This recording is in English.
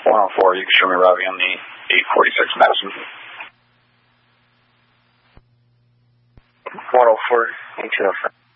104, you can show me routing on the 846 Madison. 104, 1805.